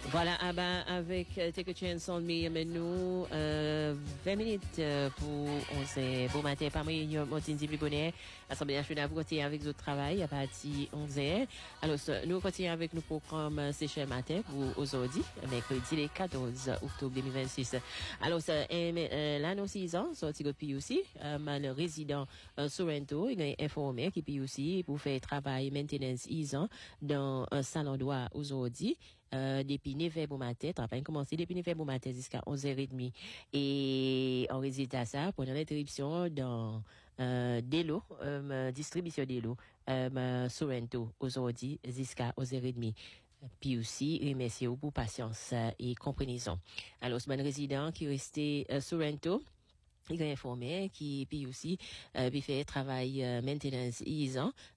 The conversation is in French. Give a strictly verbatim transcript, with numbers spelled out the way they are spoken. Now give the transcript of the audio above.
Voilà, ah ben, avec euh, Take a Chance on Me, mais nous, euh, vingt minutes euh, pour onze heures. Bon matin, pas moi, Martine Dibli-Bonnet, Assemblée nationale, vous continuez avec votre travail à partir onze heures. Alors, nous continuons avec nos programmes Séché matin pour aujourd'hui, mercredi le quatorze octobre deux mille vingt-six. Alors, ça, euh, là, nos six ans, sorti de P U C, euh, le résident euh, Sorrento, il est informé qui P U C pour faire travail maintenance six ans dans un salon droit aujourd'hui. Euh, depuis neuf heures au matin, travail commencé depuis neuf heures au matin jusqu'à onze heures trente. Et en résultat ça, pendant l'interruption dans euh, Delo, euh, distribution Delo, euh, Sorrento, aujourd'hui jusqu'à onze heures trente. Puis aussi, remercier pour patience et compréhension. Alors, c'est un résident qui restait euh, Sorrento. Il est informé qui puis aussi euh, puis fait travail euh, maintenance ils ans